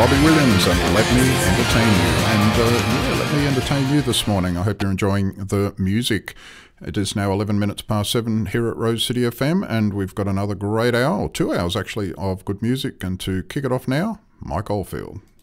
Robbie Williams and Let Me Entertain You. And let me entertain you this morning. I hope you're enjoying the music. It is now 11 minutes past 7 here at Rose City FM, and we've got another great hour, or 2 hours actually, of good music. And to kick it off now, Mike Oldfield.